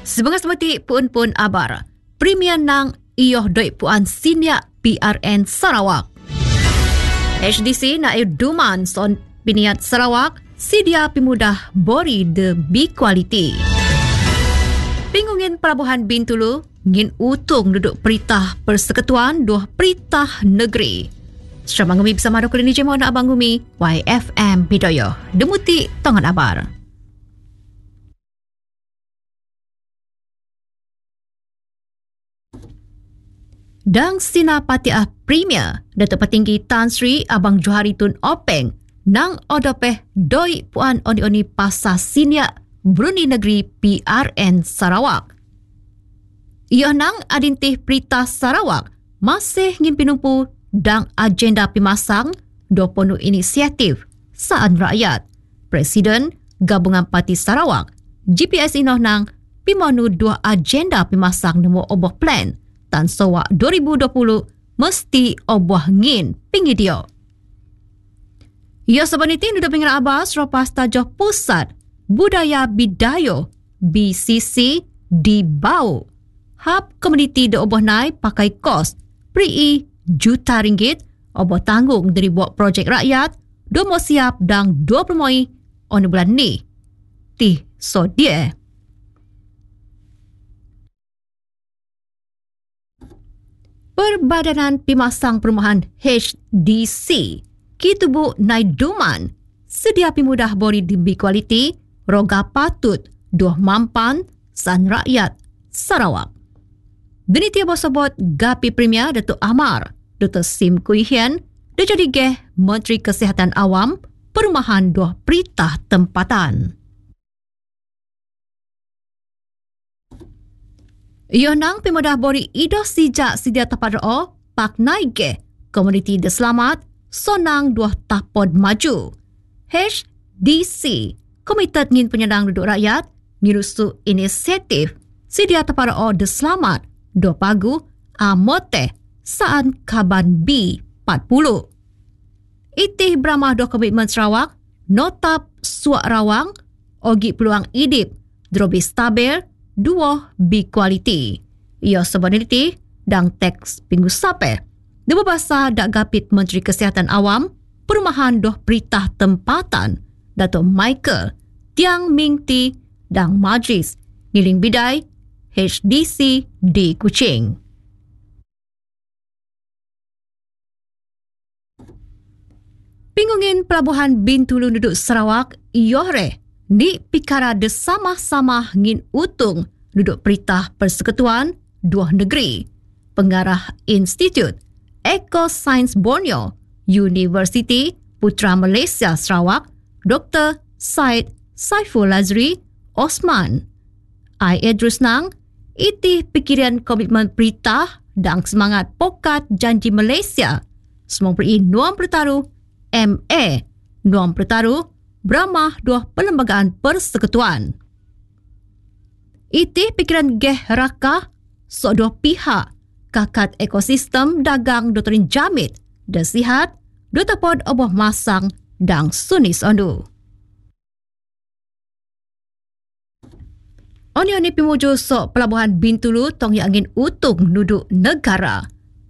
Sebengas semetik pun abar. Premier nang iyoh doi puan Sinyak PRN Sarawak. HDC na duman son piniat Sarawak sedia pimudah bori de B-quality. Pingungin Pelabuhan Bintulu ngin utung duduk peritah persekutuan dua peritah negeri. Secara mangumi bersama Dr. Niji Mohon Abang Gumi YFM Bidoyo. Demuti Tongan Abar. Dang Sina Patiah Premier Datuk Petinggi Tan Sri Abang Johari Tun Openg nang odopeh doi puan oni-oni pasar Sinyak Brunei Negeri PRN Sarawak. Ia nang adintih Perintah Sarawak masih ngin pinumpu dang agenda pimasang 20 inisiatif Saan Rakyat. Presiden Gabungan Parti Sarawak GPS inoh nang pimanu dua agenda pimasang nombor oboh plan Tan Sawak 2020 mesti oboh ngin pingidio. Ia sebenarnya duduk pinggir abas ropas tajuh Pusat Budaya Bidayo BCC di Bau. Hab komuniti de oboh nai pakai kos peri juta ringgit oboh tanggung dari buat projek rakyat domo siap dang 20 Mei on bulan ni. Tih so dia. Perbadanan Pimasang Perumahan HDC Kitubu Naiduman sedia pimudah bori di B-quality roga patut duah mampan san rakyat Sarawak. Dini tiap sebut Gapi Premier Datuk Amar Dr. Sim Kui Hian dia jadi geh Menteri Kesihatan Awam Perumahan dua peritah tempatan. Ia nang pimudah bori idoh sijak sedia tapat ro'o pak naige komuniti de selamat sonang dua tapod maju. HDC Komited ngin penyandang duduk rakyat ngirusu inisiatif sedia tapat ro'o de selamat dua pagu amote saan kaban B40. Itih beramah dua komitmen Sarawak notap suak rawang ogi peluang idip drobi stabil dua B-quality. Ia sebenarnya dang teks pinggu sape. Dua bahasa dak gapit Menteri Kesihatan Awam Perumahan doh peritah tempatan Datuk Michael Tiang Mingti dang Majlis Ngiling Bidai HDC di Kuching. Pingungin Pelabuhan Bintulu duduk Sarawak Iyohre di pikara de sama-sama ngin utung duduk peritah persekutuan dua negeri. Pengarah Institut Eco Science Borneo University Putra Malaysia Sarawak Dr. Syed Saiful Azri Osman. Ai Idrus nang itih pikiran komitmen peritah dan semangat pokat janji Malaysia semua beri nuam pertaruh MA nuam pertaruh beramah dua perlembagaan persekutuan. Itih pikiran geh rakah sok dua pihak kakat ekosistem dagang Dr. Jamit dan sihat Dr. Pod oboh masang dan sunis ondu. Oni pimuju sok Pelabuhan Bintulu tong yang angin utung duduk negara.